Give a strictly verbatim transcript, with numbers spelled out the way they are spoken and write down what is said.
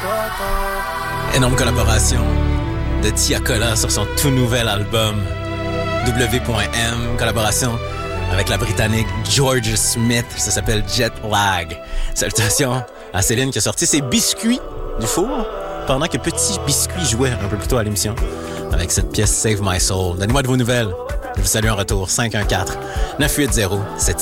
Énorme collaboration de Tiakola sur son tout nouvel album W M, collaboration avec la Britannique George Smith, ça s'appelle Jet Lag. Salutations à Céline qui a sorti ses biscuits du four pendant que Petit Biscuit jouait un peu plus tôt à l'émission avec cette pièce Save My Soul. Donnez-moi de vos nouvelles. Je vous salue en retour. cinq un quatre neuf huit zéro sept